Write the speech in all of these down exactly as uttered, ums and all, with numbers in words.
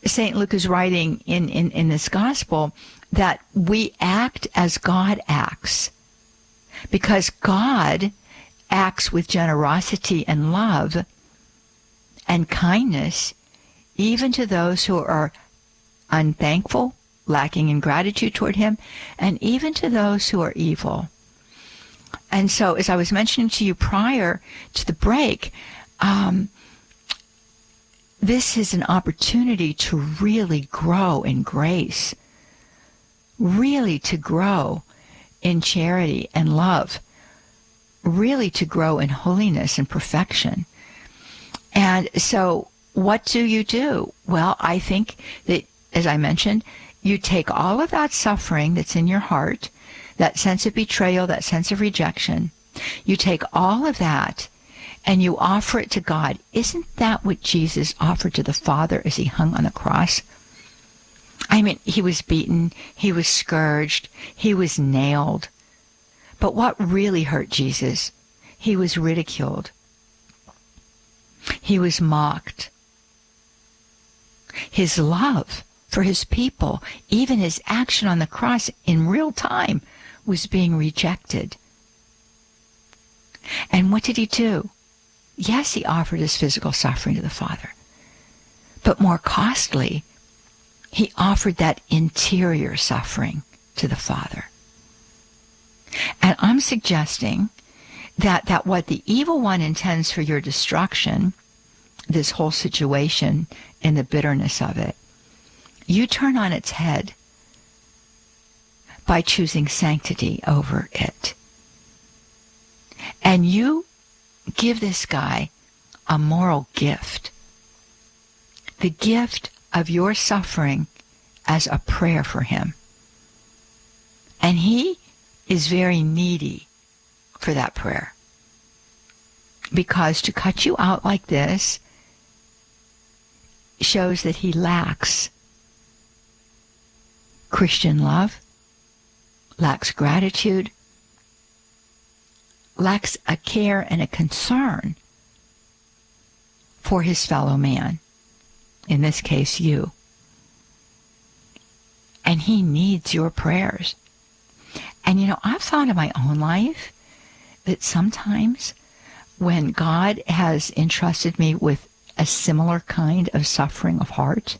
Saint Luke is writing in, in, in this gospel that we act as God acts, because God acts with generosity and love and kindness, even to those who are unthankful, lacking in gratitude toward him, and even to those who are evil. And so, as I was mentioning to you prior to the break, um, this is an opportunity to really grow in grace, really to grow in charity and love, really to grow in holiness and perfection. And so what do you do? Well, I think that, as I mentioned, you take all of that suffering that's in your heart, that sense of betrayal, that sense of rejection, you take all of that and you offer it to God. Isn't that what Jesus offered to the Father as he hung on the cross? I mean, he was beaten, he was scourged, he was nailed. But what really hurt Jesus? He was ridiculed. He was mocked. His love for his people, even his action on the cross in real time, was being rejected. And what did he do? Yes, he offered his physical suffering to the Father. But more costly, he offered that interior suffering to the Father. And I'm suggesting that, that what the evil one intends for your destruction, this whole situation and the bitterness of it, you turn on its head by choosing sanctity over it. And you give this guy a moral gift. The gift of your suffering as a prayer for him. And he is very needy for that prayer. Because to cut you out like this shows that he lacks Christian love, lacks gratitude, lacks a care and a concern for his fellow man, in this case you. And he needs your prayers. And you know, I've thought in my own life that sometimes when God has entrusted me with a similar kind of suffering of heart,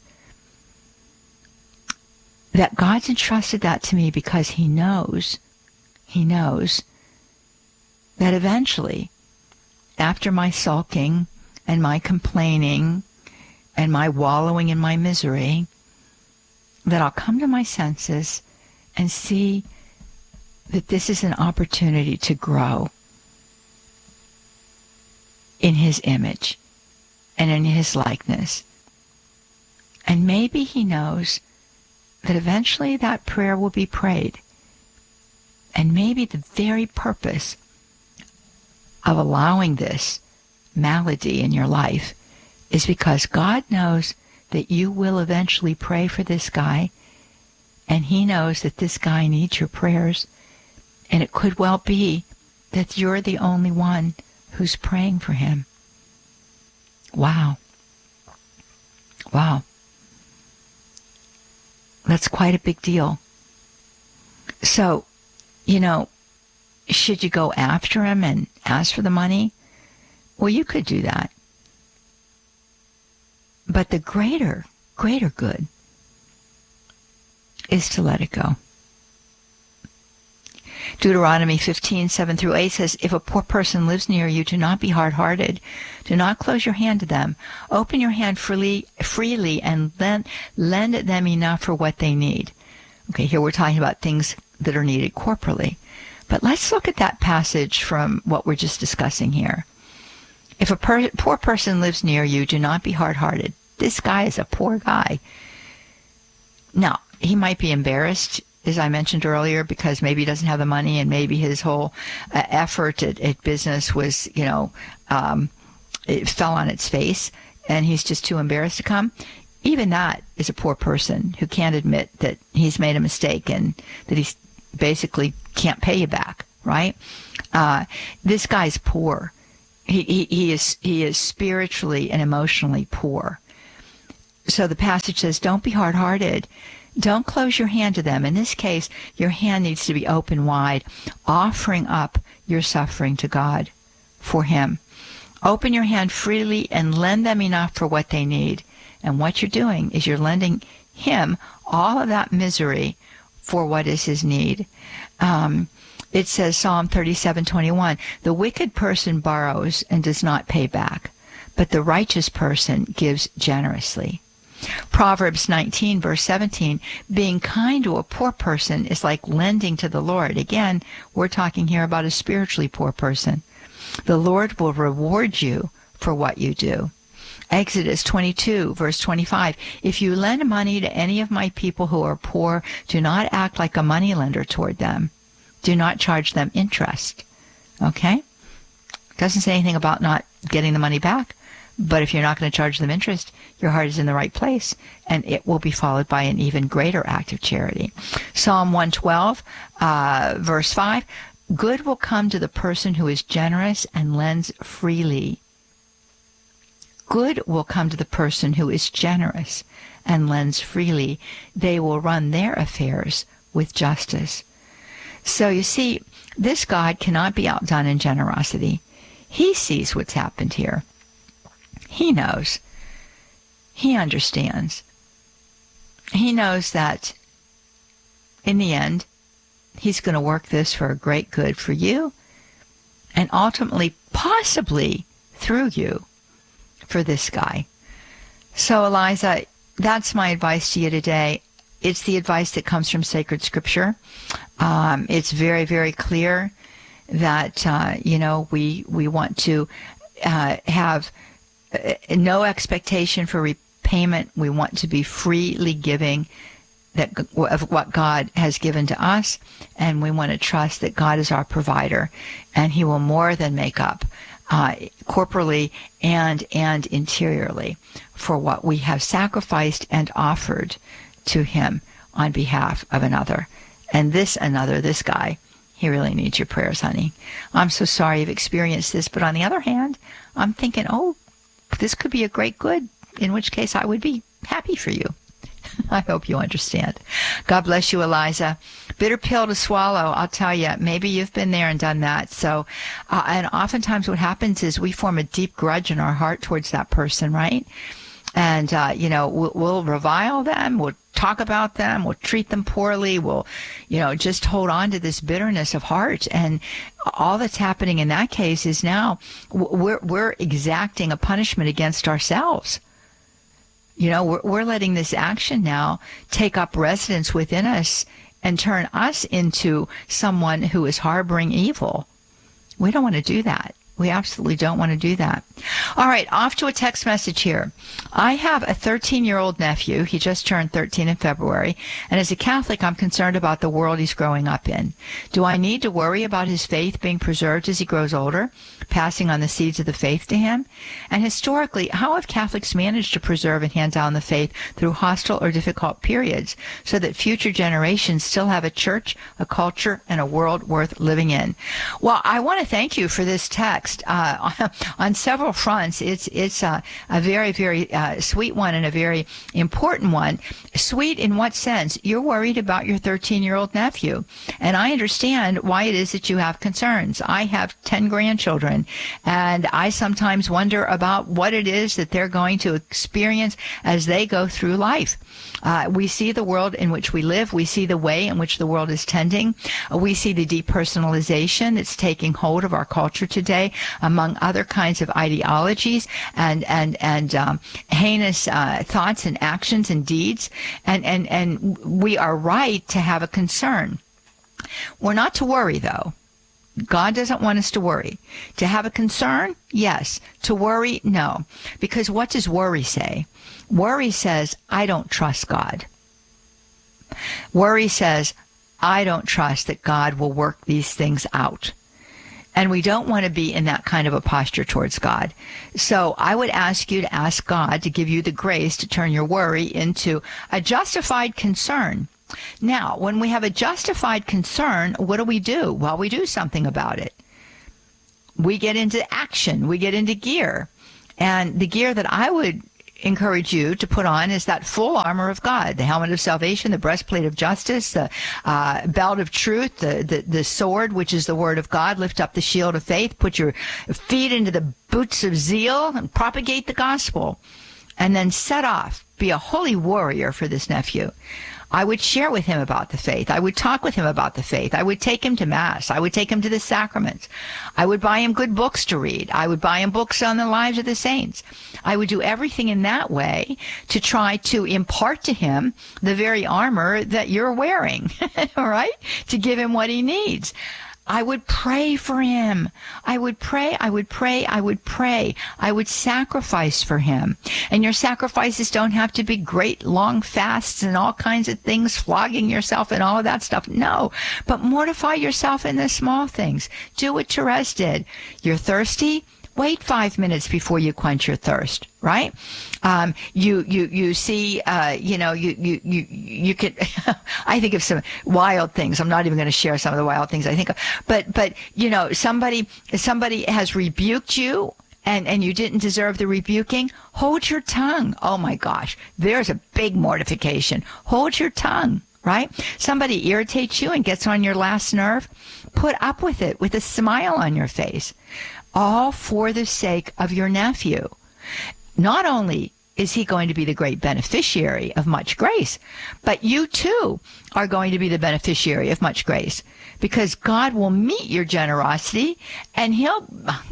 that God's entrusted that to me because he knows, he knows that eventually, after my sulking and my complaining and my wallowing in my misery, that I'll come to my senses and see that this is an opportunity to grow in his image and in his likeness. And maybe he knows that eventually that prayer will be prayed. And maybe the very purpose of allowing this malady in your life is because God knows that you will eventually pray for this guy, and he knows that this guy needs your prayers, and it could well be that you're the only one who's praying for him. Wow. Wow. That's quite a big deal. So, you know, should you go after him and ask for the money? Well, you could do that. But the greater, greater good is to let it go. Deuteronomy fifteen, seven through eight says, if a poor person lives near you, do not be hard-hearted. Do not close your hand to them. Open your hand freely, freely and lend, lend them enough for what they need. Okay, here we're talking about things that are needed corporally. But let's look at that passage from what we're just discussing here. If a per- poor person lives near you, do not be hard-hearted. This guy is a poor guy. Now, he might be embarrassed, as I mentioned earlier, because maybe he doesn't have the money, and maybe his whole uh, effort at, at business was, you know, um, it fell on its face, and he's just too embarrassed to come. Even that is a poor person who can't admit that he's made a mistake and that he basically can't pay you back, right? Uh, this guy's poor. He, he, he is he is spiritually and emotionally poor. so the passage says, don't be hard-hearted. Don't close your hand to them. In this case, your hand needs to be open wide, offering up your suffering to God for him. Open your hand freely and lend them enough for what they need. And what you're doing is you're lending him all of that misery for what is his need. Um, it says, Psalm thirty-seven twenty-one, the wicked person borrows and does not pay back, but the righteous person gives generously. Proverbs nineteen, verse seventeen, being kind to a poor person is like lending to the Lord. Again, we're talking here about a spiritually poor person. The Lord will reward you for what you do. Exodus twenty-two, verse twenty-five, if you lend money to any of my people who are poor, do not act like a moneylender toward them. Do not charge them interest. Okay? Doesn't say anything about not getting the money back. But if you're not going to charge them interest, your heart is in the right place, and it will be followed by an even greater act of charity. Psalm one twelve, uh, verse five, good will come to the person who is generous and lends freely. Good will come to the person who is generous and lends freely. They will run their affairs with justice. So you see, this God cannot be outdone in generosity. He sees what's happened here. He knows. He understands. He knows that in the end, he's going to work this for a great good for you and ultimately, possibly through you for this guy. So, Eliza, that's my advice to you today. It's the advice that comes from sacred scripture. Um, it's very, very clear that, uh, you know, we, we want to uh, have no expectation for repayment. We want to be freely giving that of what God has given to us, and we want to trust that God is our provider, and he will more than make up uh, corporally and and interiorly for what we have sacrificed and offered to him on behalf of another. And this another, this guy, he really needs your prayers, honey. I'm so sorry you've experienced this, but on the other hand, I'm thinking, oh, this could be a great good, in which case I would be happy for you. I hope you understand. God bless you, Eliza. Bitter pill to swallow, I'll tell you. Maybe you've been there and done that. So, uh, and oftentimes what happens is we form a deep grudge in our heart towards that person, right? And, uh, you know, we'll, we'll revile them, we'll talk about them, we'll treat them poorly, we'll, you know, just hold on to this bitterness of heart. And all that's happening in that case is now we're, we're exacting a punishment against ourselves. You know, we're, we're letting this action now take up residence within us and turn us into someone who is harboring evil. We don't want to do that. We absolutely don't want to do that. All right, off to a text message here. I have a thirteen-year-old nephew. He just turned thirteen in February. And as a Catholic, I'm concerned about the world he's growing up in. Do I need to worry about his faith being preserved as he grows older, passing on the seeds of the faith to him? And historically, how have Catholics managed to preserve and hand down the faith through hostile or difficult periods so that future generations still have a church, a culture, and a world worth living in? Well, I want to thank you for this text. Uh, on several fronts, it's it's a, a very, very uh, sweet one and a very important one. Sweet in what sense? You're worried about your thirteen-year-old nephew, and I understand why it is that you have concerns. I have ten grandchildren, and I sometimes wonder about what it is that they're going to experience as they go through life. Uh, we see the world in which we live. We see the way in which the world is tending. Uh, we see the depersonalization that's taking hold of our culture today, among other kinds of ideologies and and and um, heinous uh, thoughts and actions and deeds. And, and and we are right to have a concern. We're not to worry, though. God doesn't want us to worry. To have a concern, yes. To worry, no. Because what does worry say? Worry says, I don't trust God. Worry says, I don't trust that God will work these things out. And we don't want to be in that kind of a posture towards God. So I would ask you to ask God to give you the grace to turn your worry into a justified concern. Now, when we have a justified concern, what do we do? Well, we do something about it. We get into action. We get into gear. And the gear that I would encourage you to put on is that full armor of God, the helmet of salvation, the breastplate of justice, the uh, belt of truth, the, the, the sword, which is the word of God. Lift up the shield of faith, put your feet into the boots of zeal, and propagate the gospel. And then set off, be a holy warrior for this nephew. I would share with him about the faith. I would talk with him about the faith. I would take him to Mass. I would take him to the sacraments. I would buy him good books to read. I would buy him books on the lives of the saints. I would do everything in that way to try to impart to him the very armor that you're wearing, all right, to give him what he needs. I would pray for him. I would pray, I would pray, I would pray. I would sacrifice for him. And your sacrifices don't have to be great long fasts and all kinds of things, flogging yourself and all of that stuff. No, but mortify yourself in the small things. Do what Therese did. You're thirsty? Wait five minutes before you quench your thirst, right? Um, you, you, you see, uh, you know, you, you, you, you could, I think of some wild things. I'm not even going to share some of the wild things I think of, but, but, you know, somebody, somebody has rebuked you and, and you didn't deserve the rebuking. Hold your tongue. Oh my gosh. There's a big mortification. Hold your tongue. Right? Somebody irritates you and gets on your last nerve. Put up with it with a smile on your face. All for the sake of your nephew. Not only is he going to be the great beneficiary of much grace, but you too are going to be the beneficiary of much grace, because God will meet your generosity and he'll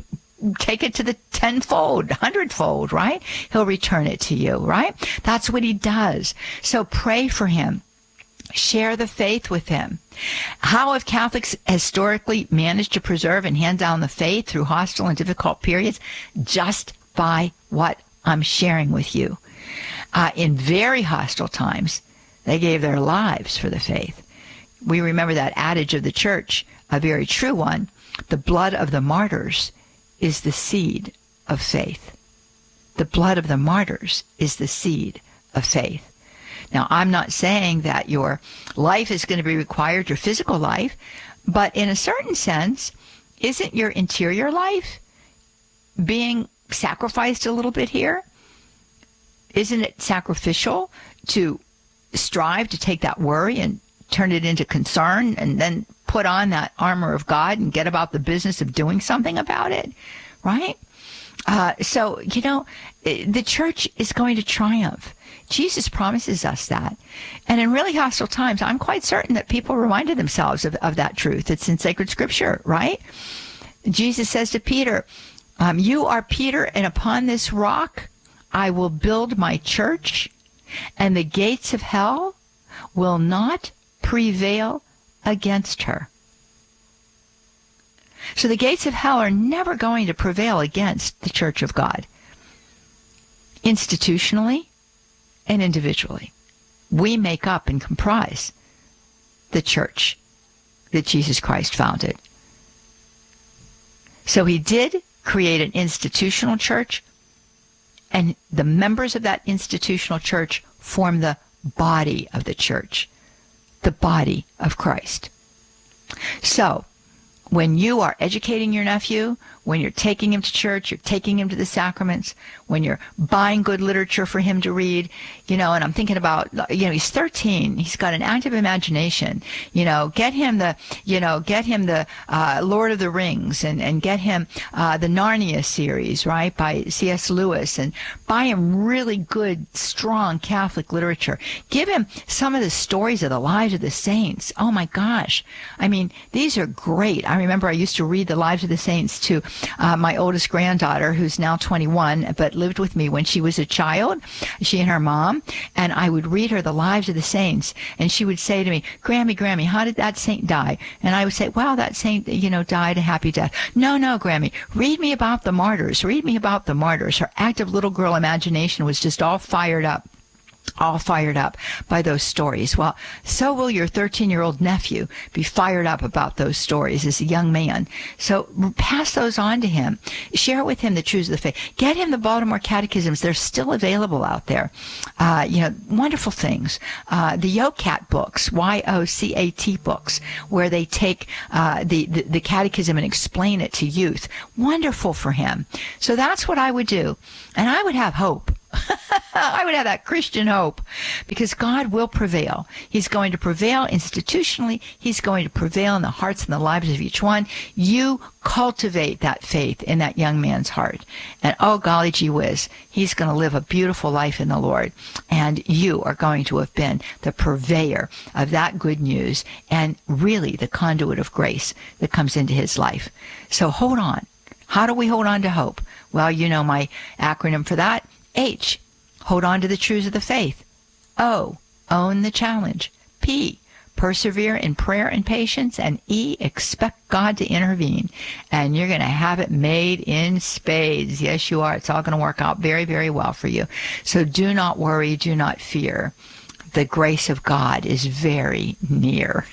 take it to the tenfold, hundredfold, right? He'll return it to you, right? That's what he does. So pray for him. Share the faith with him. How have Catholics historically managed to preserve and hand down the faith through hostile and difficult periods? Just by what I'm sharing with you. Uh, in very hostile times, they gave their lives for the faith. We remember that adage of the church, a very true one. The blood of the martyrs is the seed of faith. The blood of the martyrs is the seed of faith. Now, I'm not saying that your life is going to be required, your physical life, but in a certain sense, isn't your interior life being sacrificed a little bit here? Isn't it sacrificial to strive to take that worry and turn it into concern and then put on that armor of God and get about the business of doing something about it, right? Uh, so, you know, the church is going to triumph. Jesus promises us that. And in really hostile times, I'm quite certain that people reminded themselves of, of that truth. It's in sacred scripture, right? Jesus says to Peter, um, you are Peter, and upon this rock I will build my church, and the gates of hell will not prevail against her. So the gates of hell are never going to prevail against the Church of God. Institutionally and individually, we make up and comprise the church that Jesus Christ founded. So he did create an institutional church, and the members of that institutional church form the body of the church, the body of Christ. So, when you are educating your nephew, when you're taking him to church, you're taking him to the sacraments, when you're buying good literature for him to read, you know, and I'm thinking about, you know, he's thirteen, he's got an active imagination, you know, get him the, you know, get him the uh, Lord of the Rings and, and get him uh, the Narnia series, right, by C S Lewis, and buy him really good, strong Catholic literature. Give him some of the stories of the lives of the saints. Oh my gosh. I mean, these are great. I remember I used to read the lives of the saints to uh, my oldest granddaughter, who's now twenty-one, but lived with me when she was a child, she and her mom, and I would read her the lives of the saints, and she would say to me, Grammy, Grammy, how did that saint die? And I would say, well, that saint, you know, died a happy death. No, no, Grammy, read me about the martyrs. Read me about the martyrs. Her active little girl imagination was just all fired up. all fired up by those stories. Well, so will your thirteen-year-old nephew be fired up about those stories as a young man. So pass those on to him. Share with him the truths of the faith. Get him the Baltimore Catechisms. They're still available out there. Uh, you know, wonderful things. Uh, the YOCAT books, Y O C A T books, where they take uh, the, the, the catechism and explain it to youth. Wonderful for him. So that's what I would do. And I would have hope. I would have that Christian hope, because God will prevail. He's going to prevail institutionally. He's going to prevail in the hearts and the lives of each one. You cultivate that faith in that young man's heart. And oh, golly gee whiz, he's going to live a beautiful life in the Lord. And you are going to have been the purveyor of that good news and really the conduit of grace that comes into his life. So hold on. How do we hold on to hope? Well, you know my acronym for that. H, hold on to the truths of the faith. O, own the challenge. P, persevere in prayer and patience. And E, expect God to intervene. And you're going to have it made in spades. Yes, you are. It's all going to work out very, very well for you. So do not worry. Do not fear. The grace of God is very near.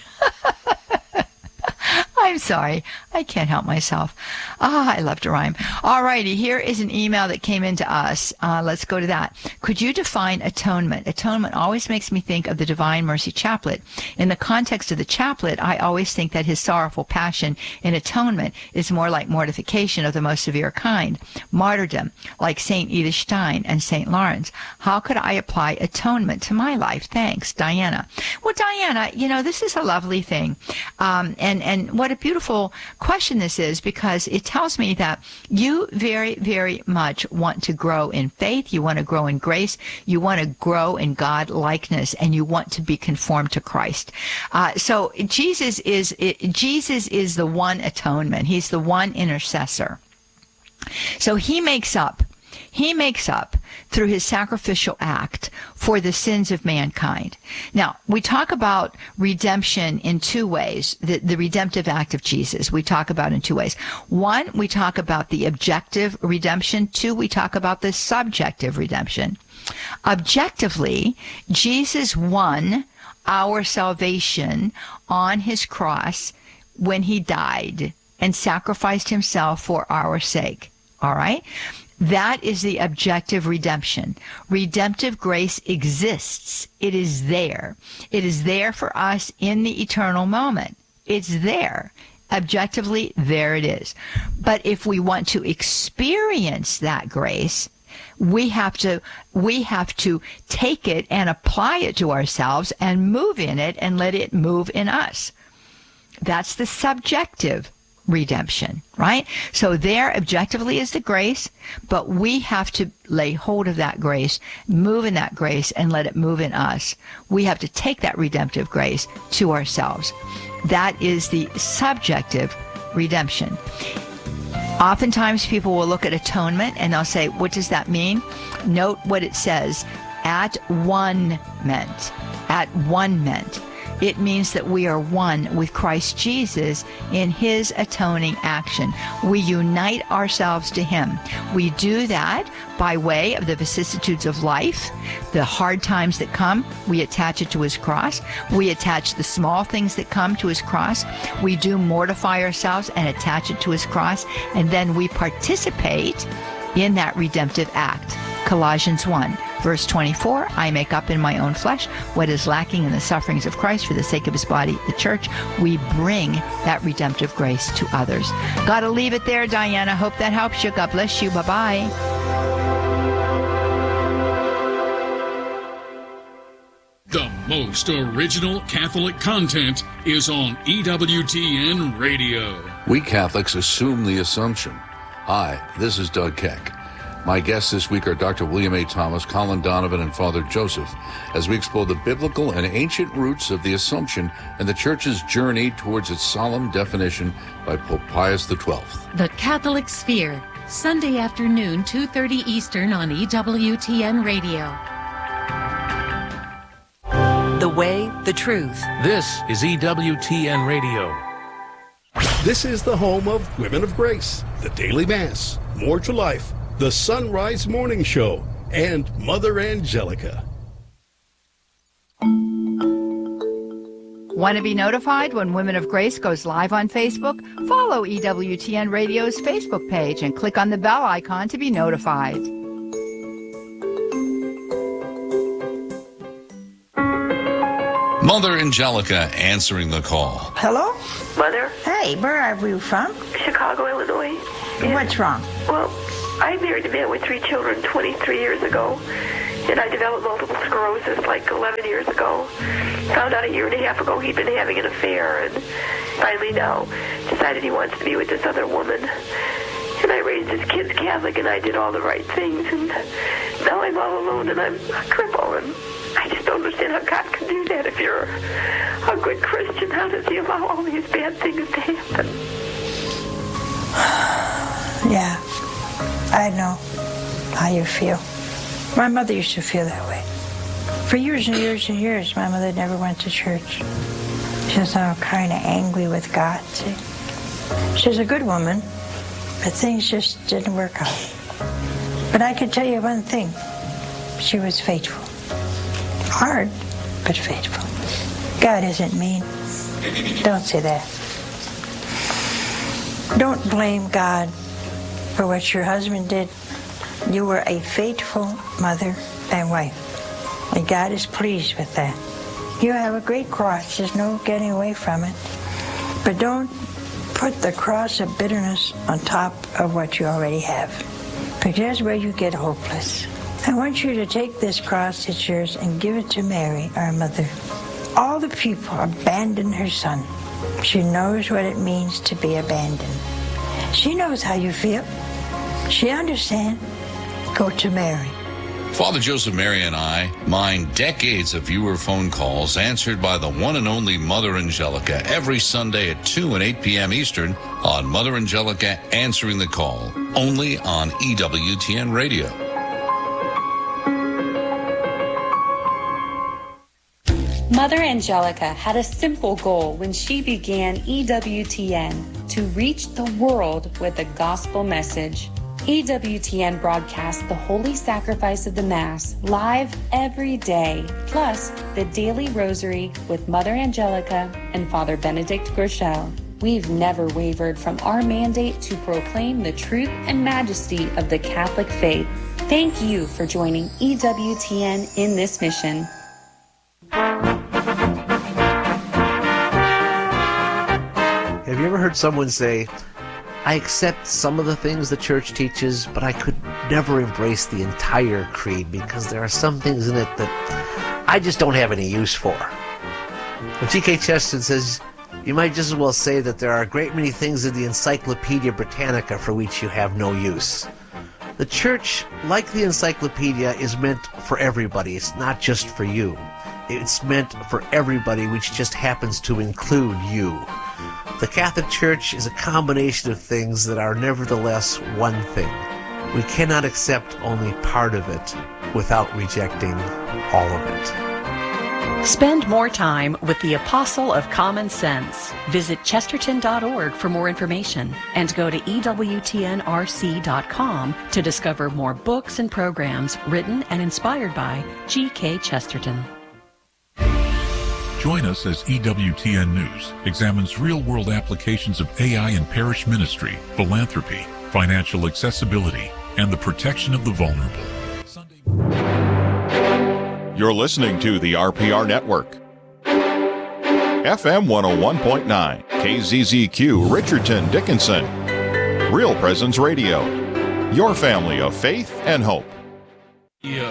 I'm sorry. I can't help myself. Ah, I love to rhyme. All righty. Here is an email that came into us. Uh, let's go to that. Could you define atonement? Atonement always makes me think of the Divine Mercy Chaplet. In the context of the chaplet, I always think that his sorrowful passion in atonement is more like mortification of the most severe kind, martyrdom, like Saint Edith Stein and Saint Lawrence. How could I apply atonement to my life? Thanks, Diana. Well, Diana, you know, this is a lovely thing. Um, and, and what a beautiful question this is, because it tells me that you very, very much want to grow in faith. You want to grow in grace. You want to grow in God likeness, and you want to be conformed to Christ. Uh, so Jesus is it, Jesus is the one atonement. He's the one intercessor. So he makes up. He makes up through his sacrificial act for the sins of mankind. Now, we talk about redemption in two ways, the, the redemptive act of Jesus. We talk about in two ways. One, we talk about the objective redemption. Two, we talk about the subjective redemption. Objectively, Jesus won our salvation on his cross when he died and sacrificed himself for our sake. All right? That is the objective redemption. Redemptive grace exists. It is there. It is there for us in the eternal moment. It's there. Objectively, there it is. But if we want to experience that grace, we have to we have to take it and apply it to ourselves and move in it and let it move in us. That's the subjective redemption, right? So there objectively is the grace, but we have to lay hold of that grace, move in that grace, and let it move in us. We have to take that redemptive grace to ourselves. That is the subjective redemption. Oftentimes people will look at atonement and they'll say, what does that mean? Note what it says, at one meant, at one meant. It means that we are one with Christ Jesus in his atoning action. We unite ourselves to him. We do that by way of the vicissitudes of life, the hard times that come. We attach it to his cross. We attach the small things that come to his cross. We do mortify ourselves and attach it to his cross. And then we participate in that redemptive act. Colossians one, verse twenty-four, I make up in my own flesh what is lacking in the sufferings of Christ for the sake of his body, the church. We bring that redemptive grace to others. Got to leave it there, Diana. Hope that helps you. God bless you. Bye-bye. The most original Catholic content is on E W T N Radio. We Catholics assume the assumption. Hi, this is Doug Keck. My guests this week are Doctor William A. Thomas, Colin Donovan, and Father Joseph, as we explore the biblical and ancient roots of the Assumption and the Church's journey towards its solemn definition by Pope Pius the twelfth. The Catholic Sphere, Sunday afternoon, two thirty Eastern on E W T N Radio. The way, the truth. This is E W T N Radio. This is the home of Women of Grace, the Daily Mass, More to Life, the Sunrise Morning Show, and Mother Angelica. Want to be notified when Women of Grace goes live on Facebook? Follow E W T N Radio's Facebook page and click on the bell icon to be notified. Mother Angelica answering the call. Hello? Mother? Hey, where are you from? Chicago, Illinois. Yeah. What's wrong? Well, I married a man with three children twenty-three years ago, and I developed multiple sclerosis like eleven years ago. Found out a year and a half ago he'd been having an affair, and finally now decided he wants to be with this other woman. And I raised his kids Catholic, and I did all the right things, and now I'm all alone, and I'm a cripple, and I just don't understand how God can do that. If you're a good Christian, how does he allow all these bad things to happen? Yeah, I know how you feel. My mother used to feel that way. For years and years and years, my mother never went to church. She was all kind of angry with God, see. She was a good woman, but things just didn't work out. But I can tell you one thing. She was faithful. Hard, but faithful. God isn't mean. Don't say that. Don't blame God for what your husband did. You were a faithful mother and wife. And God is pleased with that. You have a great cross. There's no getting away from it. But don't put the cross of bitterness on top of what you already have. Because that's where you get hopeless. I want you to take this cross that's yours and give it to Mary, our mother. All the people abandoned her son. She knows what it means to be abandoned. She knows how you feel. She understands. Go to Mary. Father Joseph, Mary, and I mine decades of viewer phone calls answered by the one and only Mother Angelica every Sunday at two and eight p.m. Eastern on Mother Angelica Answering the Call, only on E W T N Radio. Mother Angelica had a simple goal when she began E W T N, to reach the world with a gospel message. E W T N broadcasts the Holy Sacrifice of the Mass live every day, plus the Daily Rosary with Mother Angelica and Father Benedict Groeschel. We've never wavered from our mandate to proclaim the truth and majesty of the Catholic faith. Thank you for joining E W T N in this mission. Have you ever heard someone say, I accept some of the things the church teaches, but I could never embrace the entire creed because there are some things in it that I just don't have any use for? Well, G K Chesterton says, you might just as well say that there are a great many things in the Encyclopedia Britannica for which you have no use. The church, like the encyclopedia, is meant for everybody. It's not just for you. It's meant for everybody, which just happens to include you. The Catholic Church is a combination of things that are nevertheless one thing. We cannot accept only part of it without rejecting all of it. Spend more time with the Apostle of Common Sense. Visit chesterton dot org for more information and go to E W T N R C dot com to discover more books and programs written and inspired by G K Chesterton. Join us as E W T N News examines real-world applications of A I in parish ministry, philanthropy, financial accessibility, and the protection of the vulnerable. Sunday... You're listening to the R P R Network. F M one oh one point nine, K Z Z Q, Richardson, Dickinson. Real Presence Radio. Your family of faith and hope. Yo.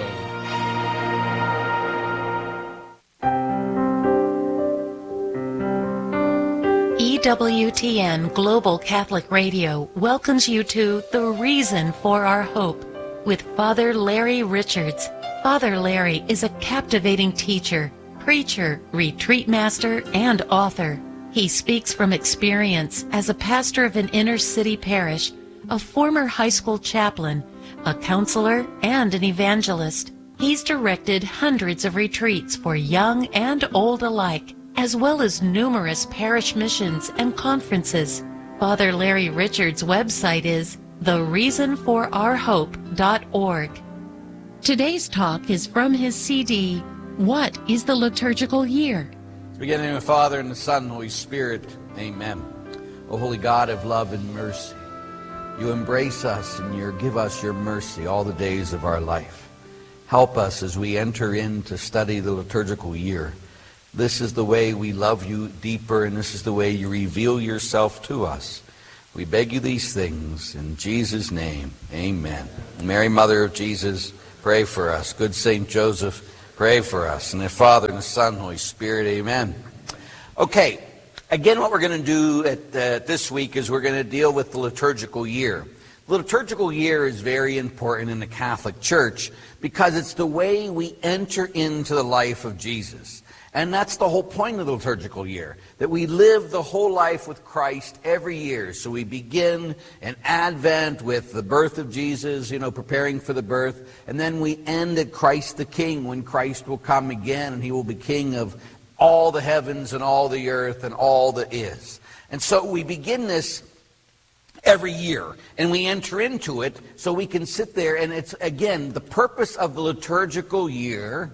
E W T N Global Catholic Radio welcomes you to The Reason for Our Hope with Father Larry Richards. Father Larry is a captivating teacher, preacher, retreat master, and author. He speaks from experience as a pastor of an inner-city parish, a former high school chaplain, a counselor, and an evangelist. He's directed hundreds of retreats for young and old alike, as well as numerous parish missions and conferences. Father Larry Richards' website is the reason for our hope dot org. Today's talk is from his C D, What is the Liturgical Year? Beginning with the Father, and the Son, and the Holy Spirit. Amen. O holy God of love and mercy, you embrace us and you give us your mercy all the days of our life. Help us as we enter in to study the liturgical year. This is the way we love you deeper, and this is the way you reveal yourself to us. We beg you these things in Jesus' name. Amen. Mary, Mother of Jesus, pray for us. Good Saint Joseph, pray for us. And the Father and the Son, Holy Spirit, amen. Okay, again, what we're going to do at, uh, this week is we're going to deal with the liturgical year. The liturgical year is very important in the Catholic Church because it's the way we enter into the life of Jesus. And that's the whole point of the liturgical year, that we live the whole life with Christ every year. So we begin in Advent with the birth of Jesus, you know, preparing for the birth. And then we end at Christ the King, when Christ will come again and he will be King of all the heavens and all the earth and all that is. And so we begin this every year, and we enter into it so we can sit there. And it's, again, the purpose of the liturgical year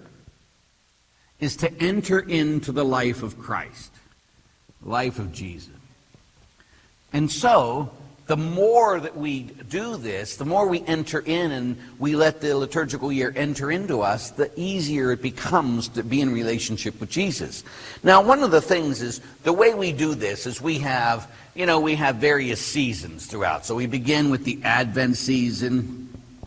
is to enter into the life of Christ, the life of Jesus. And so, the more that we do this, the more we enter in and we let the liturgical year enter into us, the easier it becomes to be in relationship with Jesus. Now, one of the things is, the way we do this is we have, you know, we have various seasons throughout. So we begin with the Advent season,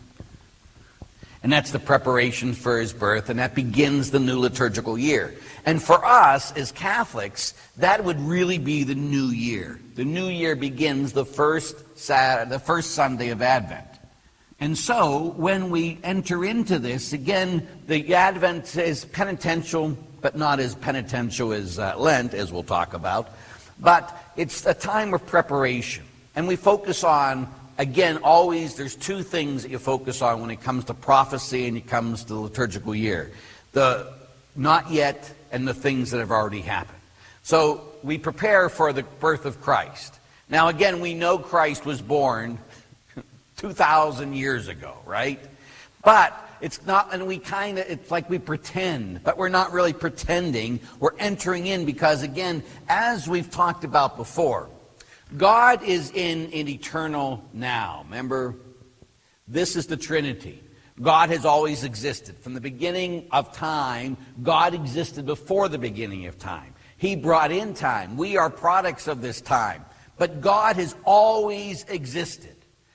and that's the preparation for his birth, and that begins the new liturgical year. And for us, as Catholics, that would really be the new year. The new year begins the first Saturday, the first Sunday of Advent. And so, when we enter into this, again, the Advent is penitential, but not as penitential as uh, Lent, as we'll talk about. But it's a time of preparation. And we focus on, again, always there's two things that you focus on when it comes to prophecy and it comes to the liturgical year. The not yet and the things that have already happened. So we prepare for the birth of Christ. Now again, we know Christ was born two thousand years ago, right? But it's not, and we kind of, it's like we pretend, but we're not really pretending. We're entering in because, again, as we've talked about before, God is in an eternal now. Remember, this is the Trinity. God has always existed. From the beginning of time, God existed before the beginning of time. He brought in time. We are products of this time. But God has always existed.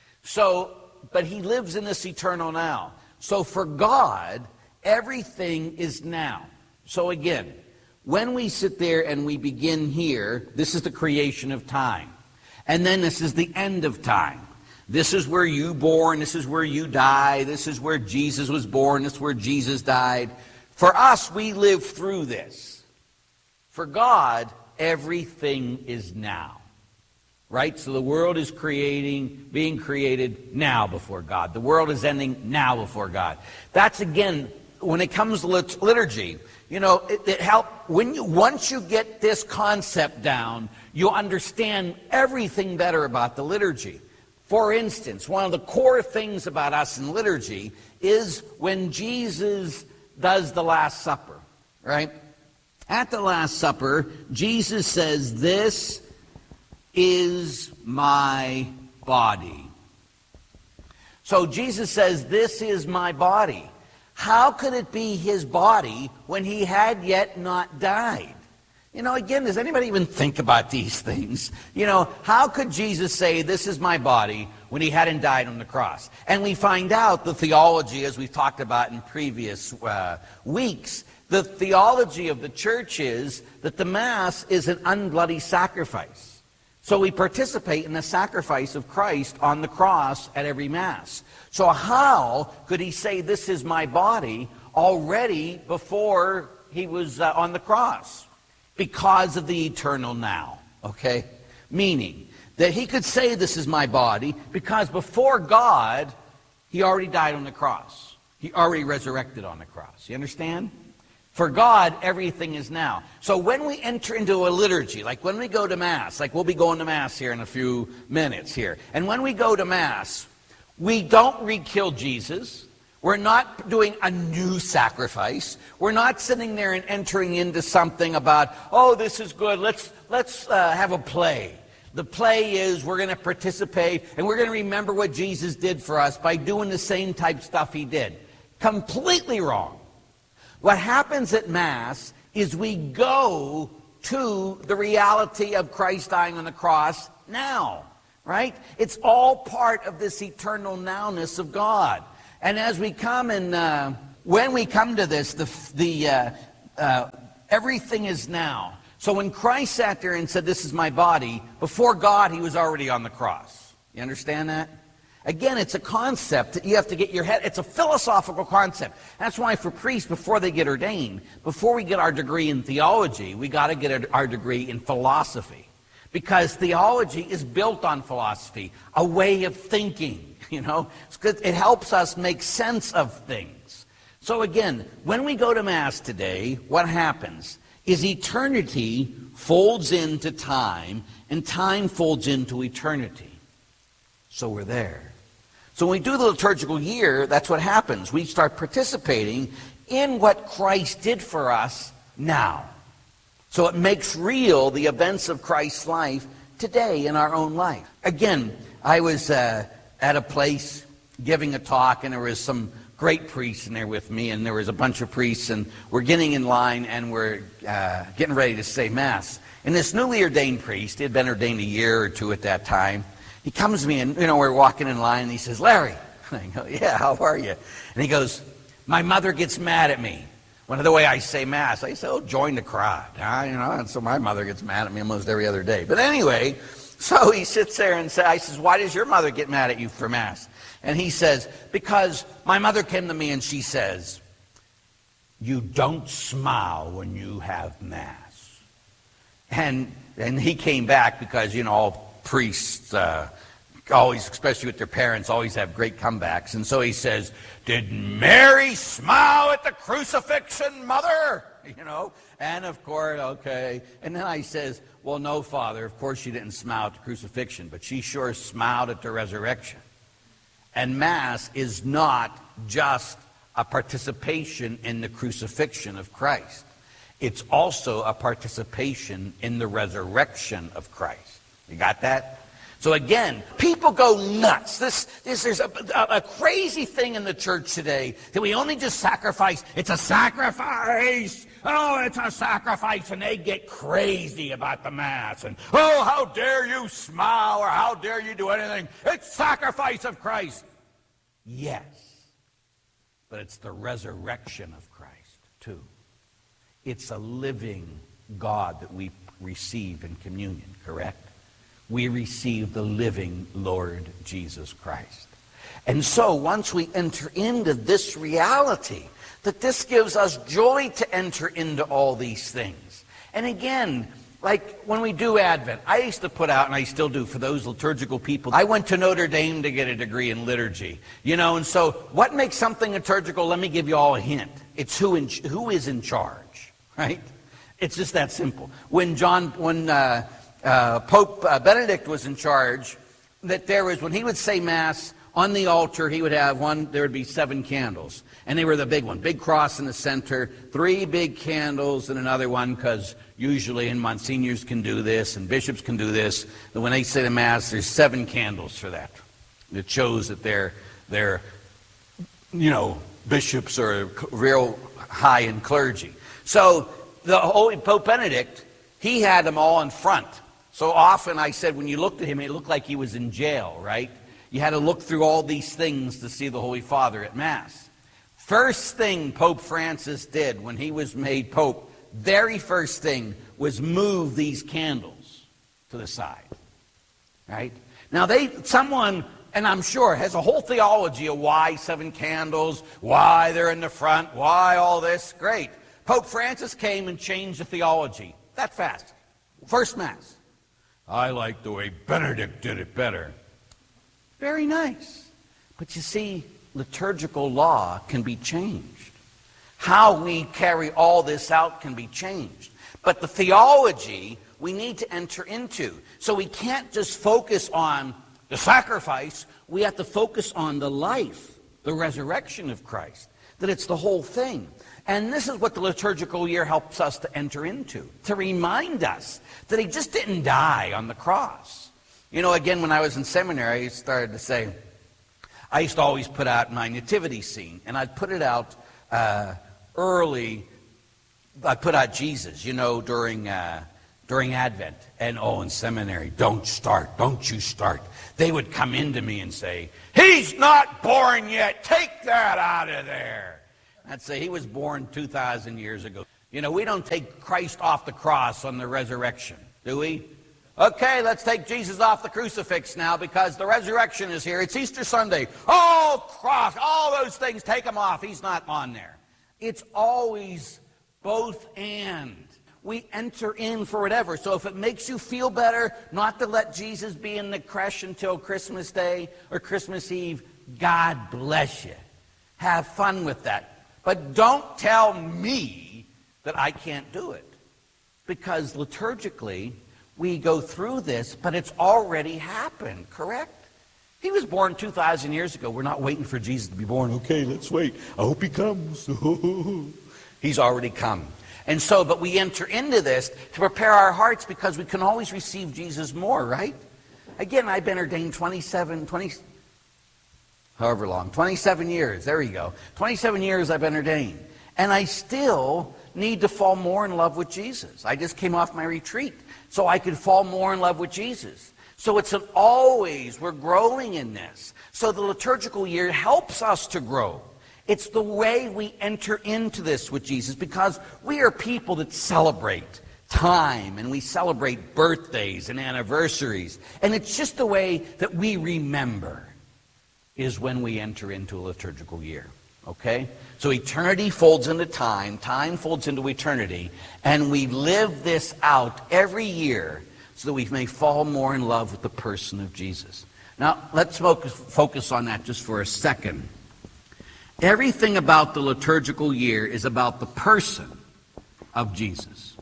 So, but he lives in this eternal now. So for God, everything is now. So again, when we sit there and we begin here, this is the creation of time. And then this is the end of time. This is where you born, this is where you die, this is where Jesus was born, this is where Jesus died. For us, we live through this. For God, everything is now. Right? So the world is creating, being created now before God. The world is ending now before God. That's, again, when it comes to lit- liturgy, you know, it, it help when you once you get this concept down, you understand everything better about the liturgy. For instance, one of the core things about us in liturgy is when Jesus does the Last Supper, right? At the Last Supper, Jesus says, "This is my body." So Jesus says, "This is my body." How could it be his body when he had yet not died? You know, again, does anybody even think about these things? You know, how could Jesus say, "This is my body," when he hadn't died on the cross? And we find out the theology, as we've talked about in previous uh, weeks, the theology of the church is that the Mass is an unbloody sacrifice. So we participate in the sacrifice of Christ on the cross at every Mass. So how could he say, "This is my body," already before he was uh, on the cross? Because of the eternal now, okay? Meaning that he could say, "This is my body," because before God, he already died on the cross. He already resurrected on the cross. You understand? For God, everything is now. So when we enter into a liturgy, like when we go to Mass, like we'll be going to Mass here in a few minutes here, and when we go to Mass, we don't re-kill Jesus. We're not doing a new sacrifice. We're not sitting there and entering into something about, "Oh, this is good, let's, let's uh, have a play." The play is we're going to participate and we're going to remember what Jesus did for us by doing the same type stuff he did. Completely wrong. What happens at Mass is we go to the reality of Christ dying on the cross now. right? It's all part of this eternal nowness of God. And as we come and uh, when we come to this, the the uh, uh, everything is now. So when Christ sat there and said, "This is my body," before God, he was already on the cross. You understand that? Again, it's a concept that you have to get your head. It's a philosophical concept. That's why for priests, before they get ordained, before we get our degree in theology, we got to get our degree in philosophy. Because theology is built on philosophy, a way of thinking, you know. It helps us make sense of things. So again, when we go to Mass today, what happens is eternity folds into time, and time folds into eternity. So we're there. So when we do the liturgical year, that's what happens. We start participating in what Christ did for us now. So it makes real the events of Christ's life today in our own life. Again, I was uh, at a place giving a talk, and there was some great priests in there with me, and there was a bunch of priests, and we're getting in line, and we're uh, getting ready to say Mass. And this newly ordained priest, he had been ordained a year or two at that time, he comes to me, and, you know, we're walking in line, and he says, "Larry." And I go, "Yeah, how are you?" And he goes, "My mother gets mad at me. One of the way I say Mass," I say, "Oh, join the crowd." Huh? You know, and so my mother gets mad at me almost every other day. But anyway, so he sits there and says, I says, "Why does your mother get mad at you for Mass?" And he says, "Because my mother came to me and she says, 'You don't smile when you have Mass.'" And, and he came back because, you know, all priests uh, always, especially with their parents, always have great comebacks. And so he says, "Did Mary smile at the crucifixion, Mother?" You know, and of course, okay. And then I says, "Well, no, Father, of course she didn't smile at the crucifixion, but she sure smiled at the resurrection." And Mass is not just a participation in the crucifixion of Christ. It's also a participation in the resurrection of Christ. You got that? So again, people go nuts. This, this there's a, a, a crazy thing in the church today that we only just sacrifice. It's a sacrifice. Oh, it's a sacrifice. And they get crazy about the Mass. And, oh, how dare you smile, or how dare you do anything. It's sacrifice of Christ. Yes. But it's the resurrection of Christ, too. It's a living God that we receive in communion, correct? We receive the living Lord Jesus Christ. And so once we enter into this reality, that this gives us joy to enter into all these things. And again, like when we do Advent, I used to put out, and I still do for those liturgical people, I went to Notre Dame to get a degree in liturgy. You know, and so what makes something liturgical? Let me give you all a hint. It's who, in, who is in charge, right? It's just that simple. When John, when... Uh, Uh, Pope uh, Benedict was in charge, that there was, when he would say Mass, on the altar he would have one, there would be seven candles. And they were the big one, big cross in the center, three big candles and another one, because usually, and Monsignors can do this, and bishops can do this, that when they say the Mass, there's seven candles for that. It shows that they're, they're you know, bishops are real high in clergy. So the Holy Pope Benedict, he had them all in front. So often I said when you looked at him, it looked like he was in jail, right? You had to look through all these things to see the Holy Father at Mass. First thing Pope Francis did when he was made Pope, very first thing was move these candles to the side, right? Now they, someone, and I'm sure, has a whole theology of why seven candles, why they're in the front, why all this. Great. Pope Francis came and changed the theology that fast. First Mass. I like the way Benedict did it better. Very nice. But you see, liturgical law can be changed. How we carry all this out can be changed. But the theology we need to enter into. So we can't just focus on the sacrifice. We have to focus on the life, the resurrection of Christ. That it's the whole thing. And this is what the liturgical year helps us to enter into, to remind us that he just didn't die on the cross. You know, again, when I was in seminary, I started to say, I used to always put out my nativity scene, and I'd put it out uh, early. I put out Jesus, you know, during uh, during Advent. And oh, in seminary, don't start, don't you start. They would come into me and say, he's not born yet, take that out of there. I'd say he was born two thousand years ago. You know, we don't take Christ off the cross on the resurrection, do we? Okay, let's take Jesus off the crucifix now because the resurrection is here. It's Easter Sunday. Oh, cross, all those things, take them off. He's not on there. It's always both and. We enter in for whatever. So if it makes you feel better not to let Jesus be in the creche until Christmas Day or Christmas Eve, God bless you. Have fun with that. But don't tell me that I can't do it. Because liturgically, we go through this, but it's already happened, correct? He was born two thousand years ago. We're not waiting for Jesus to be born. Okay, let's wait. I hope he comes. He's already come. And so, but we enter into this to prepare our hearts because we can always receive Jesus more, right? Again, I've been ordained twenty-seven, twenty, however long, twenty-seven years. There you go. twenty-seven years I've been ordained. And I still need to fall more in love with Jesus. I just came off my retreat, so I could fall more in love with Jesus. So it's an always, we're growing in this. So the liturgical year helps us to grow. It's the way we enter into this with Jesus because we are people that celebrate time and we celebrate birthdays and anniversaries. And it's just the way that we remember is when we enter into a liturgical year. Okay? So eternity folds into time, time folds into eternity, and we live this out every year so that we may fall more in love with the person of Jesus. Now, let's focus, focus on that just for a second. Everything about the liturgical year is about the person of Jesus.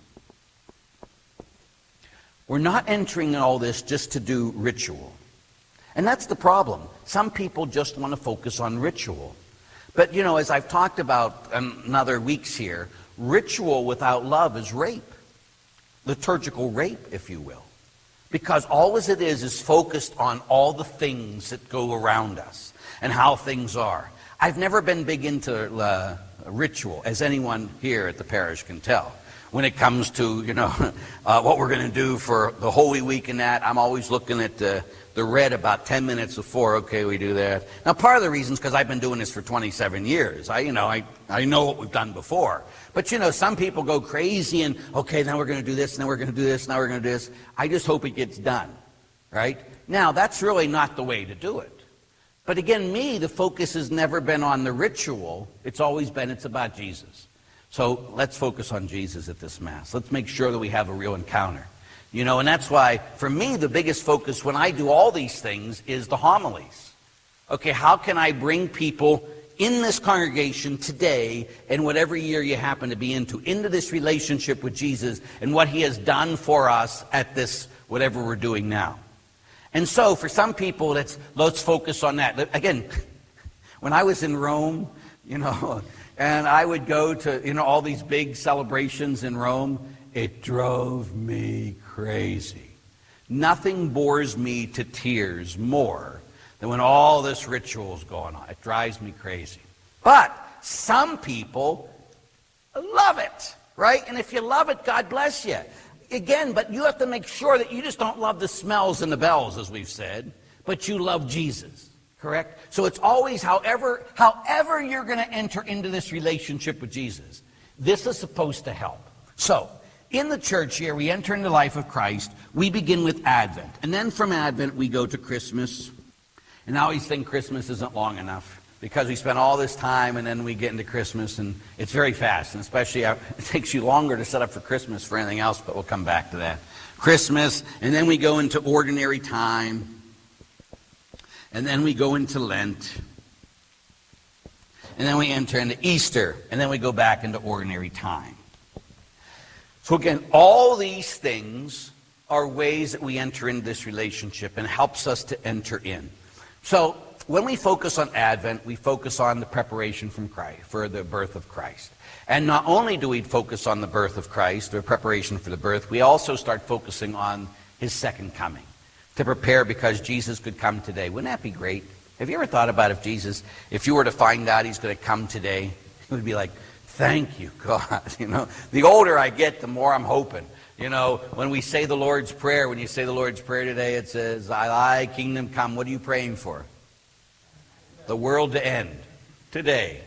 We're not entering all this just to do ritual. And that's the problem. Some people just want to focus on ritual. But, you know, as I've talked about in other weeks here, ritual without love is rape. Liturgical rape, if you will. Because all as it is is focused on all the things that go around us and how things are. I've never been big into uh, ritual, as anyone here at the parish can tell. When it comes to, you know, uh, what we're going to do for the Holy Week and that, I'm always looking at the, the red about ten minutes before, okay, we do that. Now, part of the reason is because I've been doing this for twenty-seven years. I, you know, I, I know what we've done before. But, you know, some people go crazy and, okay, now we're going to do this, now we're going to do this, now we're going to do this. I just hope it gets done, right? Now, that's really not the way to do it. But again, me, the focus has never been on the ritual. It's always been, it's about Jesus. So let's focus on Jesus at this Mass. Let's make sure that we have a real encounter. You know, and that's why, for me, the biggest focus when I do all these things is the homilies. Okay, how can I bring people in this congregation today, and whatever year you happen to be into, into this relationship with Jesus and what he has done for us at this, whatever we're doing now. And so, for some people, let's, let's focus on that. Again, when I was in Rome, you know, and I would go to, you know, all these big celebrations in Rome, it drove me crazy. Nothing bores me to tears more than when all this ritual is going on. It drives me crazy. But some people love it, right? And if you love it, God bless you. Again, but you have to make sure that you just don't love the smells and the bells, as we've said, but you love Jesus, correct? So it's always however, however you're going to enter into this relationship with Jesus, this is supposed to help. So, in the church here, we enter into the life of Christ. We begin with Advent. And then from Advent, we go to Christmas. And I always think Christmas isn't long enough because we spend all this time and then we get into Christmas and it's very fast. And especially, it takes you longer to set up for Christmas for anything else, but we'll come back to that. Christmas, and then we go into ordinary time. And then we go into Lent. And then we enter into Easter. And then we go back into ordinary time. So again, all these things are ways that we enter into this relationship and helps us to enter in. So when we focus on Advent, we focus on the preparation from Christ, for the birth of Christ. And not only do we focus on the birth of Christ, or preparation for the birth, we also start focusing on his second coming, to prepare because Jesus could come today. Wouldn't that be great? Have you ever thought about if Jesus, if you were to find out he's going to come today, it would be like Thank you, God. You know, the older I get, the more I'm hoping. You know, when we say the Lord's Prayer, when you say the Lord's Prayer today, it says, thy kingdom come. What are you praying for? The world to end today.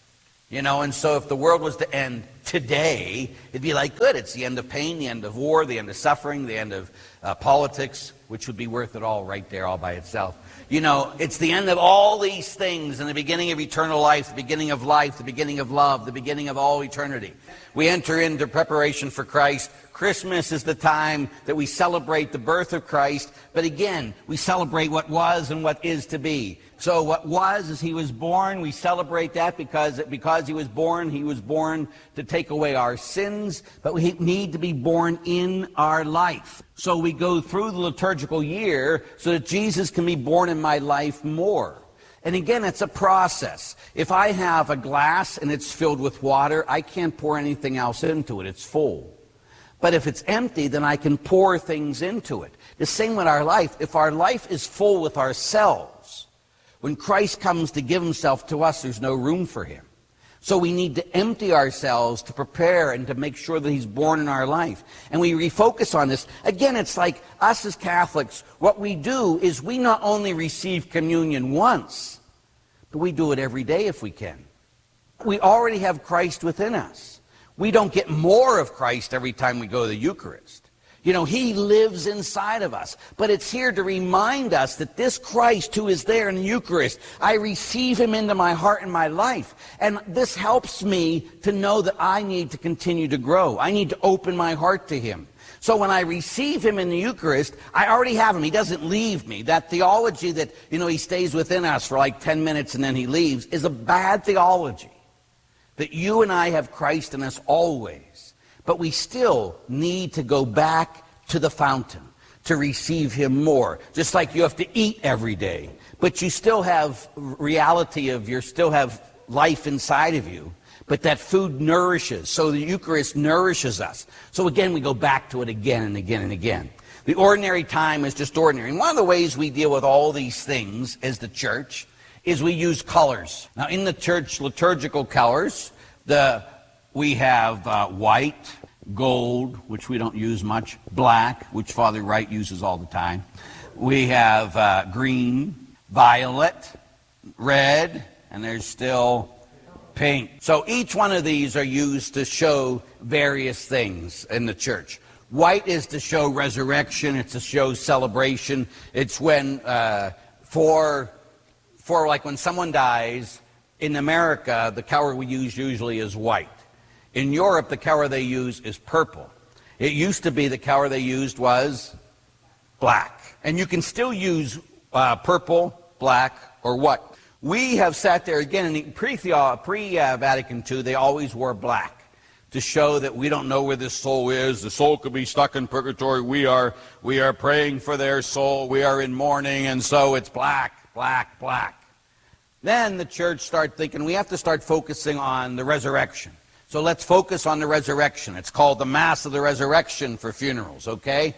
You know, and so if the world was to end today, it'd be like, good, it's the end of pain, the end of war, the end of suffering, the end of uh, politics, which would be worth it all right there all by itself. You know, it's the end of all these things and the beginning of eternal life, the beginning of life, the beginning of love, the beginning of all eternity. We enter into preparation for Christ. Christmas is the time that we celebrate the birth of Christ, but again, we celebrate what was and what is to be. So what was is he was born. We celebrate that because, because he was born, he was born to take away our sins, but we need to be born in our life. So we go through the liturgical year so that Jesus can be born in my life more. And again, it's a process. If I have a glass and it's filled with water, I can't pour anything else into it. It's full. But if it's empty, then I can pour things into it. The same with our life. If our life is full with ourselves, when Christ comes to give himself to us, there's no room for him. So we need to empty ourselves to prepare and to make sure that he's born in our life. And we refocus on this. Again, it's like us as Catholics, what we do is we not only receive communion once, but we do it every day if we can. We already have Christ within us. We don't get more of Christ every time we go to the Eucharist. You know, he lives inside of us. But it's here to remind us that this Christ who is there in the Eucharist, I receive him into my heart and my life. And this helps me to know that I need to continue to grow. I need to open my heart to him. So when I receive him in the Eucharist, I already have him. He doesn't leave me. That theology that, you know, he stays within us for like ten minutes and then he leaves is a bad theology. That you and I have Christ in us always. But we still need to go back to the fountain to receive him more. Just like you have to eat every day. But you still have reality of, you still have life inside of you. But that food nourishes. So the Eucharist nourishes us. So again, we go back to it again and again and again. The ordinary time is just ordinary. And one of the ways we deal with all these things as the church is we use colors. Now in the church liturgical colors, the we have uh, white, gold, which we don't use much, black, which Father Wright uses all the time. We have uh, green, violet, red, and there's still pink. So each one of these are used to show various things in the church. White is to show resurrection. It's to show celebration. It's when, uh, for, for like when someone dies, in America, the color we use usually is white. In Europe, the color they use is purple. It used to be the color they used was black. And you can still use uh, purple, black, or what. We have sat there, again, in pre-Vatican two, they always wore black to show that we don't know where this soul is. The soul could be stuck in purgatory. We are, we are praying for their soul. We are in mourning, and so it's black, black, black. Then the church started thinking we have to start focusing on the resurrection. So let's focus on the resurrection. It's called the Mass of the Resurrection for funerals, okay?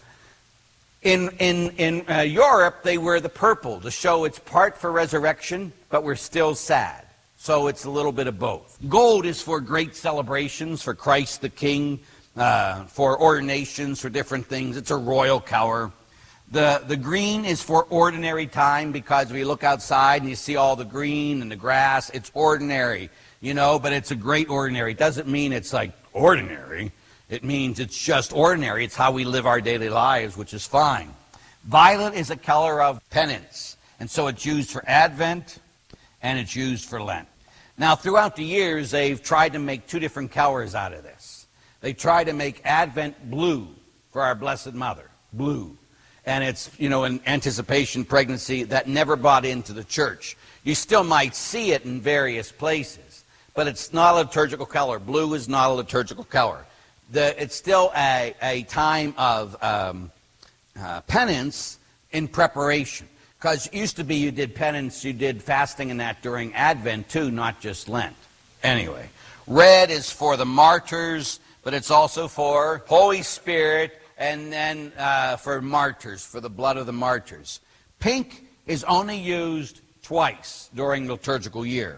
In, in, in uh, Europe, they wear the purple to show it's part for resurrection, but we're still sad. So it's a little bit of both. Gold is for great celebrations, for Christ the King, uh, for ordinations, for different things. It's a royal color. The, the green is for ordinary time because we look outside and you see all the green and the grass. It's ordinary. You know, but it's a great ordinary. It doesn't mean it's like ordinary. It means it's just ordinary. It's how we live our daily lives, which is fine. Violet is a color of penance. And so it's used for Advent and it's used for Lent. Now, throughout the years, they've tried to make two different colors out of this. They tried to make Advent blue for our Blessed Mother. Blue. And it's, you know, an anticipation pregnancy that never bought into the church. You still might see it in various places. But it's not a liturgical color. Blue is not a liturgical color. The, it's still a, a time of um, uh, penance in preparation. Because it used to be you did penance, you did fasting and that during Advent too, not just Lent. Anyway, red is for the martyrs, but it's also for Holy Spirit and then uh, for martyrs, for the blood of the martyrs. Pink is only used twice during the liturgical year.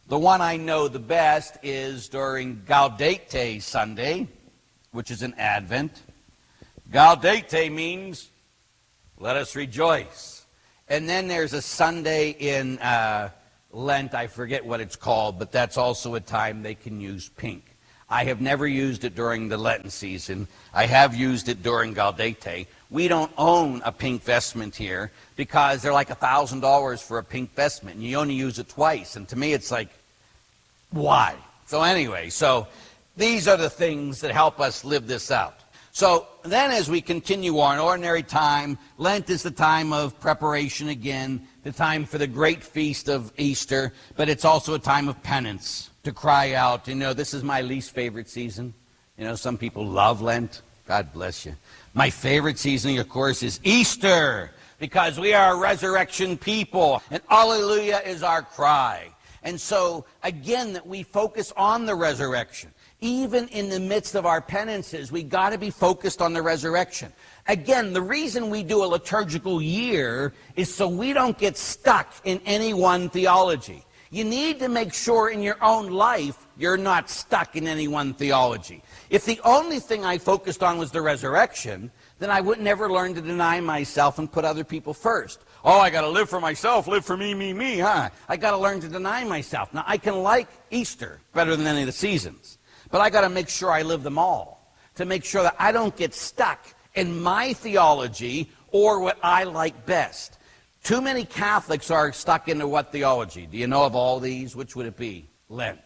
The one I know the best is during Gaudete Sunday, which is in Advent. Gaudete means let us rejoice. And then there's a Sunday in uh, Lent, I forget what it's called, but that's also a time they can use pink. I have never used it during the Lenten season. I have used it during Gaudete. We don't own a pink vestment here because they're like one thousand dollars for a pink vestment, and you only use it twice. And to me, it's like, why? So anyway, so these are the things that help us live this out. So then as we continue on, ordinary time, Lent is the time of preparation again, the time for the great feast of Easter, but it's also a time of penance, to cry out, you know, this is my least favorite season. You know, some people love Lent. God bless you. My favorite season, of course, is Easter, because we are a resurrection people, and Alleluia is our cry. And so, again, that we focus on the resurrection. Even in the midst of our penances, we got to be focused on the resurrection. Again, the reason we do a liturgical year is so we don't get stuck in any one theology. You need to make sure in your own life you're not stuck in any one theology. If the only thing I focused on was the resurrection, then I would never learn to deny myself and put other people first. Oh, I got to live for myself, live for me, me, me, huh? I got to learn to deny myself. Now, I can like Easter better than any of the seasons, but I got to make sure I live them all to make sure that I don't get stuck in my theology or what I like best. Too many Catholics are stuck into what theology? Do you know of all these? Which would it be? Lent.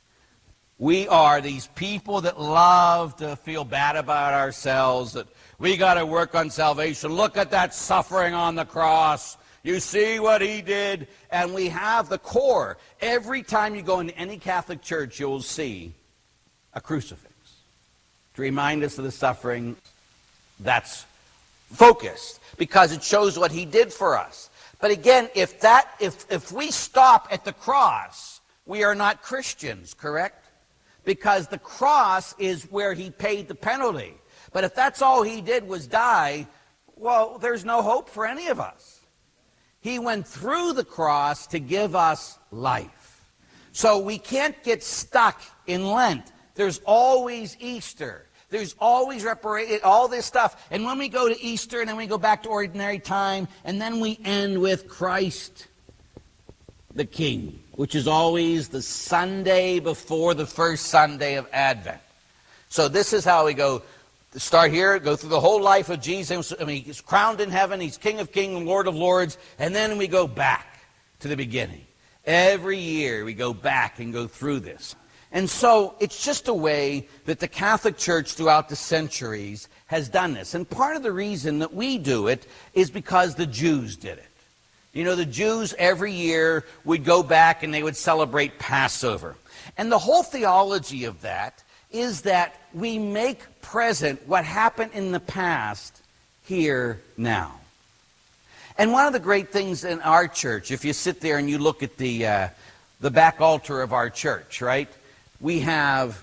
We are these people that love to feel bad about ourselves, that we got to work on salvation. Look at that suffering on the cross. You see what he did? And we have the core. Every time you go into any Catholic church, you'll see a crucifix to remind us of the suffering. That's focused because it shows what he did for us. But again, if that if if we stop at the cross, we are not Christians, correct? Because the cross is where he paid the penalty. But if that's all he did was die, well, there's no hope for any of us. He went through the cross to give us life. So we can't get stuck in Lent. There's always Easter. There's always reparation, all this stuff. And when we go to Easter, and then we go back to ordinary time, and then we end with Christ the King, which is always the Sunday before the first Sunday of Advent. So this is how we go. Start here, go through the whole life of Jesus. I mean, he's crowned in heaven, he's King of kings and Lord of lords, and then we go back to the beginning. Every year we go back and go through this. And so it's just a way that the Catholic Church throughout the centuries has done this. And part of the reason that we do it is because the Jews did it. You know, the Jews every year would go back and they would celebrate Passover. And the whole theology of that is that we make present what happened in the past here now. And one of the great things in our church, if you sit there and you look at the, uh, the back altar of our church, right? We have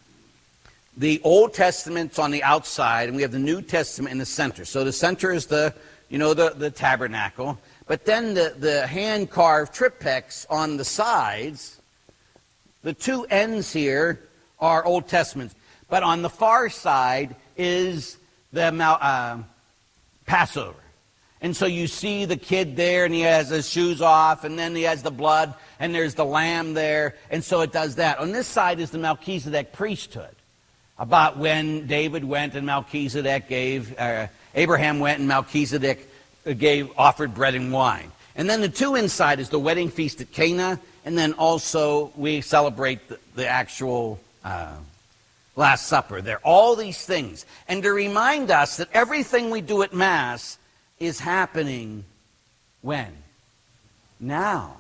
the Old Testament's on the outside, and we have the New Testament in the center. So the center is the, you know, the, the tabernacle. But then the, the hand-carved triptychs on the sides, the two ends here are Old Testament. But on the far side is the uh, Passover. And so you see the kid there, and he has his shoes off, and then he has the blood, and there's the lamb there, and so it does that. On this side is the Melchizedek priesthood, about when David went and Melchizedek gave, uh, Abraham went and Melchizedek gave, offered bread and wine. And then the two inside is the wedding feast at Cana, and then also we celebrate the, the actual uh, Last Supper. There are all these things. And to remind us that everything we do at Mass is happening when? Now.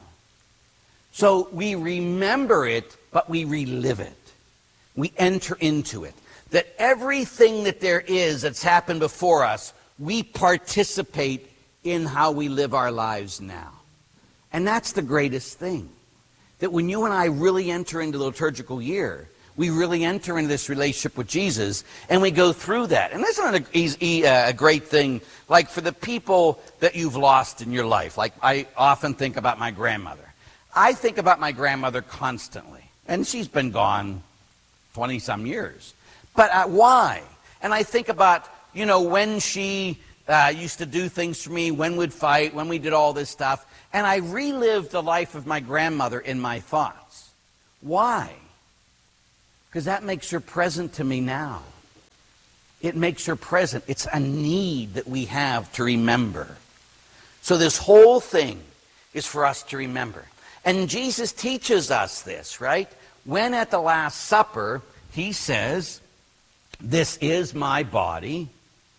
So we remember it, but we relive it. We enter into it. That everything that there is that's happened before us, we participate in how we live our lives now. And that's the greatest thing. That when you and I really enter into the liturgical year, we really enter into this relationship with Jesus, and we go through that. And that's not a, easy, a great thing, like for the people that you've lost in your life. Like I often think about my grandmother. I think about my grandmother constantly, and she's been gone twenty-some years. But uh, why? And I think about, you know, when she uh, used to do things for me, when we'd fight, when we did all this stuff, and I relived the life of my grandmother in my thoughts. Why? Because that makes her present to me now. It makes her present. It's a need that we have to remember. So this whole thing is for us to remember. And Jesus teaches us this, right? When at the Last Supper, he says, "This is my body.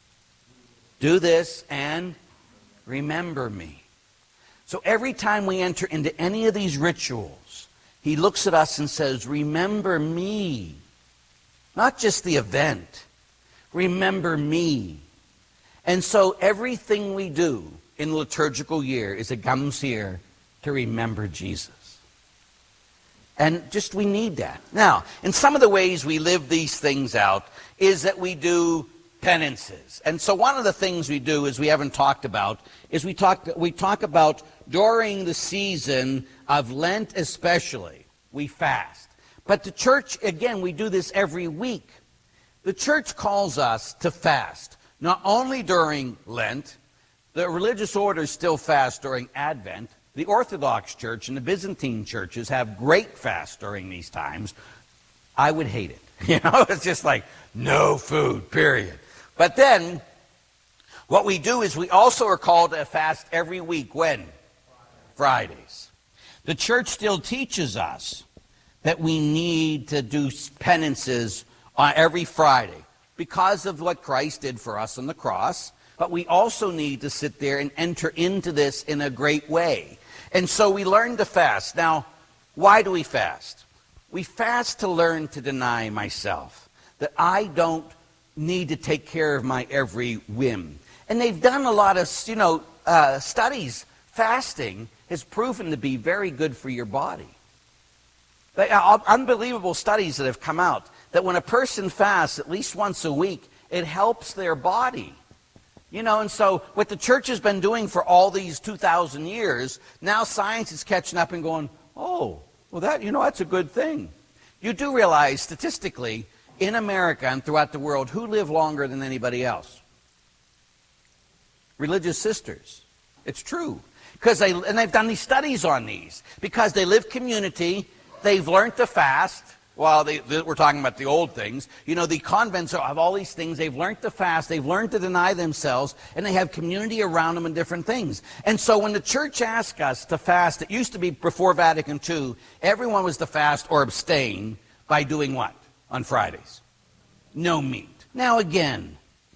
Do this and remember me." So every time we enter into any of these rituals, he looks at us and says, "Remember me." Not just the event. Remember me. And so everything we do in the liturgical year is it comes here to remember Jesus. And just we need that. Now, in some of the ways we live these things out is that we do penances. And so one of the things we do is we haven't talked about is we talk we talk about during the season of Lent especially, we fast. But the church, again, we do this every week. The church calls us to fast, not only during Lent. The religious orders still fast during Advent. The Orthodox Church and the Byzantine churches have great fasts during these times. I would hate it. You know, it's just like no food, period. But then what we do is we also are called to fast every week. When? Fridays. The church still teaches us that we need to do penances on every Friday because of what Christ did for us on the cross. But we also need to sit there and enter into this in a great way. And so we learn to fast. Now, why do we fast? We fast to learn to deny myself, that I don't need to take care of my every whim. And they've done a lot of, you know, uh, studies. Fasting has proven to be very good for your body. They, uh, unbelievable studies that have come out that when a person fasts at least once a week, it helps their body. You know, and so what the church has been doing for all these two thousand years, now science is catching up and going, oh, well, that, you know, that's a good thing. You do realize statistically in America and throughout the world, who live longer than anybody else? Religious sisters. It's true. Because they, and they've done these studies on these. Because they live community, they've learned to fast. Well, they, they, we're talking about the old things. You know, the convents have all these things. They've learned to fast. They've learned to deny themselves. And they have community around them and different things. And so when the church asked us to fast, it used to be before Vatican Two, everyone was to fast or abstain by doing what on Fridays? No meat. Now again,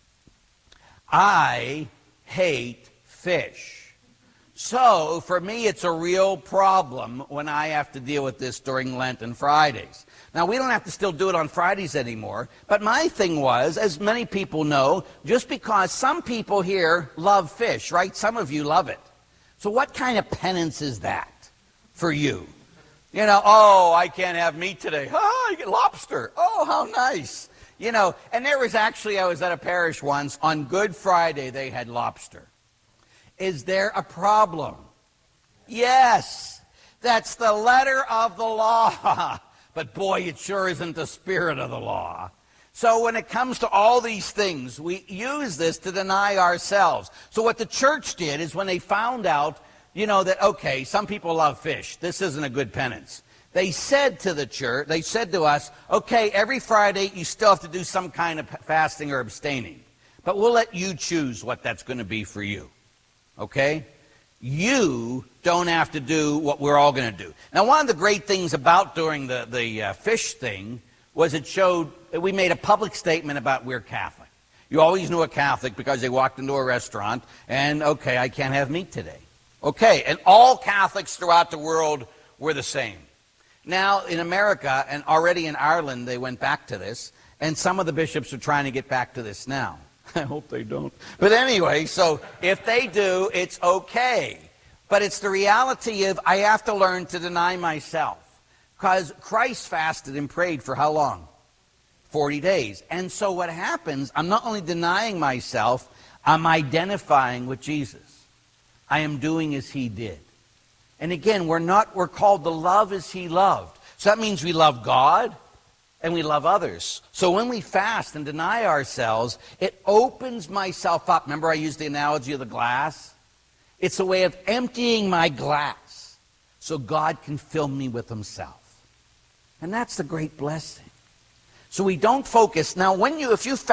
I hate fish. So for me, it's a real problem when I have to deal with this during Lent and Fridays. Now, we don't have to still do it on Fridays anymore, but my thing was, as many people know, just because some people here love fish, right? Some of you love it. So what kind of penance is that for you? You know, oh, I can't have meat today. Oh, I get lobster. Oh, how nice. You know, and there was actually, I was at a parish once, on Good Friday they had lobster. Is there a problem? Yes. That's the letter of the law. But boy, it sure isn't the spirit of the law. So when it comes to all these things, we use this to deny ourselves. So what the church did is when they found out, you know, that, okay, some people love fish. This isn't a good penance. They said to the church, they said to us, okay, every Friday you still have to do some kind of fasting or abstaining. But we'll let you choose what that's going to be for you. Okay? You don't have to do what we're all going to do. Now, one of the great things about doing the, the uh, fish thing was it showed that we made a public statement about we're Catholic. You always knew a Catholic because they walked into a restaurant and, okay, I can't have meat today. Okay, and all Catholics throughout the world were the same. Now, in America and already in Ireland, they went back to this, and some of the bishops are trying to get back to this now. I hope they don't. But anyway, so if they do, it's okay. But it's the reality of I have to learn to deny myself. Because Christ fasted and prayed for how long? forty days. And so what happens, I'm not only denying myself, I'm identifying with Jesus. I am doing as he did. And again, we're not, we're called to love as he loved. So that means we love God and we love others. So when we fast and deny ourselves, it opens myself up. Remember I used the analogy of the glass? It's a way of emptying my glass so God can fill me with himself. And that's the great blessing. So we don't focus. Now, when you, if you